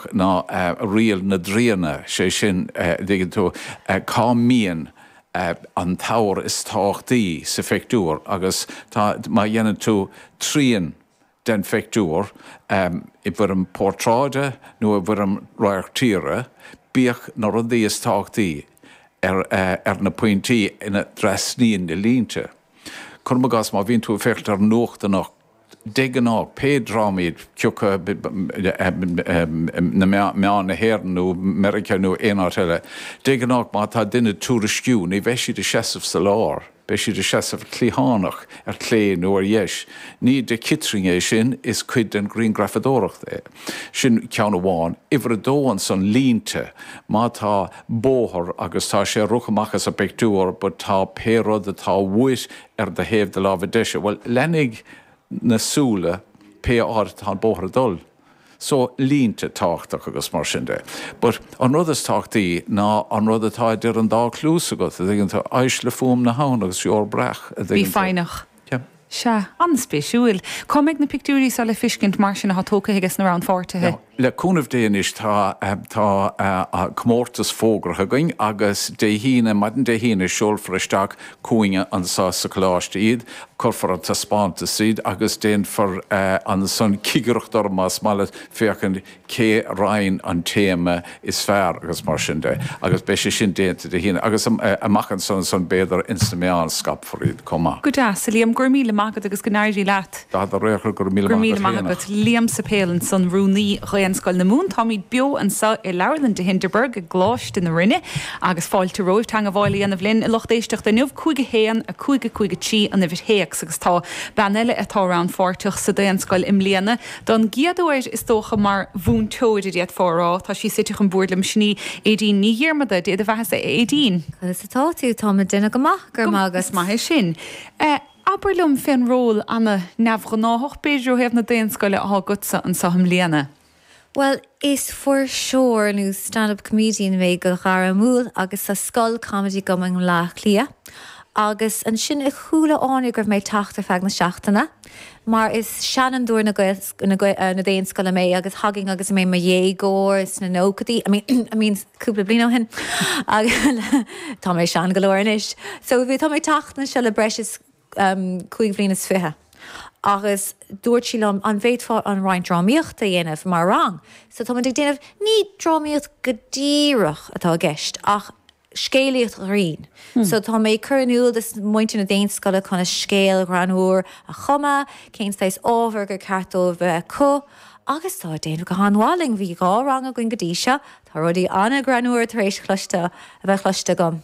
bíoch ná rial na dríana sé sin dígann tú cá míon an táir is táchtaí sa feictúr agus má dhéanann tú trían den feictúr I bhfuir an portráide nó a bhfuir an roiartíre bíoch na rudaí is táchtaí na pointí ina dresníon na línte. Curmagas má bhíonn tú fecht ar nuachtanach deganná pédrámíd ciúcha na meán na héan nó America nó éáile. Deganná má tá duine túra sciú, ní bheith siad de seasamh sa lár, bheith siad de seasamh clíhánach ar clé nó ar dheis. Ní de kitring é sin is cuid den Green Grafadóracht é. Sin ceann amháin, ifar a dóhan san línte, má tá bóthar agus tá sé ruchamachchas a beictúr, but tá pérod a tá bhuis ar de héamh de lábh deise. Well, lenig na súla pe tá bóthar dul. So línte táchtach agus mar sin de. But an rud is táchtaí ná an rud atá idir an dá clús agat, a dhéann tá eis le fum na hán agus seor brech. Bhí feinach. Se anspéisiúil. Comig na pictúrí sa le fiscint mar sin na tóca higus na rán fórtathe. Le cúnamh déanais tá comórtas fógratha going agus dé hína maidin dé hína seol freisteach cúinge an sa chláiste iad, corfar an taspánta siad agus déan for an son cigareachtar más malad féchan cé rain an téama is fearr agus mar sin de, agus be sin déanta de hína, agus amachchan son béidir instaméán scap for iad comá. Go deas, Liam gur míle magad agus gnáirí leat. Tá réchar gur míle magad Liam sa pélan son rúnaí Scoil na mún tá míid bio an sa I Leirland de Hinderberg a gláist in na rinne agus fáilte roimh tang a bháilí an a bhlinn I lochtéisteach de nuamh cuaige héan a cuaige tí an a bhir héach agus tá banile atá rán fórteach sa dé an scoil im léana. Don giadúir is dócha mar bhún tóid iad fórrá, tá sí siteach an búrlam sní édín ní dhéarmada de a bheithes édín. Agus atá tú tá duine go maith gur mágus maithe sin. Aberlum fin ról anna nefhgnáthach beidir hebh na déan scoile á gutsa an saham léana. Well, is for sure nu stand-up comedian mé go gara múl agus sa scoil comedy go an lách lia. Agus an sin I chúla ánig gur méid tachtar feag na seachtainna. Mar is seanan dúir na déon scoile mé agus hagging agus mé ma dhégóir is na nócadaí. I mean, cúpla blin ó hin. Tá mé sean golóirnis. So bhí tá mé tachna se le breis chuig blin is fithe. Agus dúirt sí lom an bhéadfá an roiin drámíocht a dhéanamh mar rang. So tá ag déanamh ní drámíocht go díireach atá gceist ach scéalaíocht rion. So tá mé curniúil is muinte na déon scoile chuna scéal granúir a chuma, cén stáis ábhar gur ceartó bheith có, agus tá déanamh go háháling bhí gá rang a goin go díise, tá rudí anna granúir tar éis chluiste a bheith chluiste gom.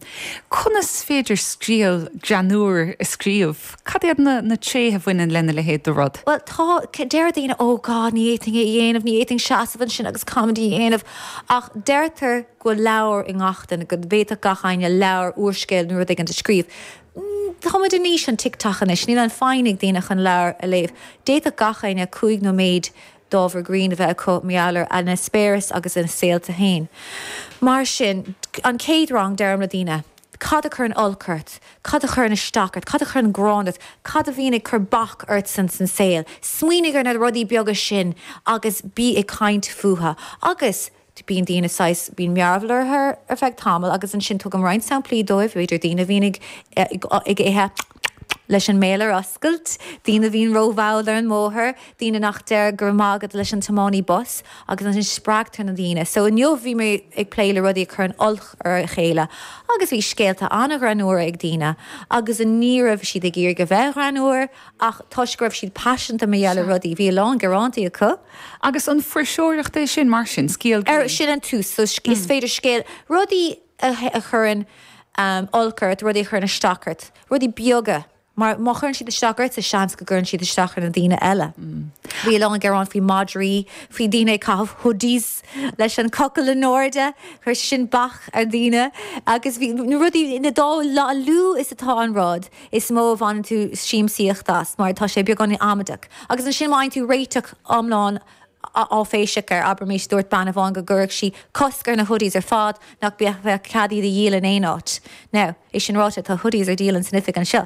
Conas féidir scríal granúir a scríomh, cad éad na tréthe bhain lena le héad do rud? Well, tá déir daoine ógá ní éting é dhéanamh, ní éting seasamhain sin agus comedy dhéanamh, ach déirtar go leabhar I ngachtain go bhéadach gachaine leabhar uorscéil nuair d ag an de scríomh. Tá muid a níos an tictachan is, níl an fáinnig daoinach an leabhar a léamh. Déadach gachaine chuig nó méid dábhar Green a bheith có meallar a na spéras agus in saolta hain. Mar sin, an céad rang dearm le daoine, cad a chur an olcart, cad a chur na stachart, cad a chur an grándad, cad a bhína chur bach ort san saol, smuoinnig ar na rudí beaga sin agus bí I caint fuha. Agus bíon daoine sais bíon mearbhlar ar feadh tamil agus an sin tug an roiin samplaí dóibh idir daoine bhínig ag éthe leis an mélar oscailt, daoine bhíon róbháil ar an móthir, daoine nach deir gur mágad leis an tamánaí bus, agus an sin sprágtar na daoine. So in neomh bhí mé ag pléile rudí chur an olch ar chéile, agus bhí scéalta anna granúir ag daoine, agus an níramh siad ag ír go bheith granúir, ach toisgribh siad passionanta mé dheala rudí, bhí lán garántaí a chu. Agus an fuairseoireacht é sin mar sin, scéal sin an tús, so is féidir scéal. Rudí a churann olcart, rudí a churann a stachart, rudí beaga. Mar churn siad de stachart sa seans go gurn siad de stachart an daoine eile. Bhí le an garán fhí Madrí, fhí daoine cabh hoodies leis an cocail an nóirde, chuir sin bach ar daoine, agus bhí rudí ina dá lú is atá an rád, is mó bhain tú síimsíochttas, mar tá sé beag an amadach. Agus an sin máin tú réiteach amláin á féisicar aber mé dúirt banna bháin go gurg sí coscar na hoodies ar fád nach bheith cadí de díal in éáit. Now, is sin ráte tá hoodies ar díal an significant seo.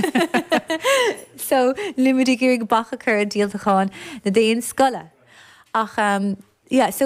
So, limudí gur bachachar díal a cháin na déon scoile. Ach, yeah, so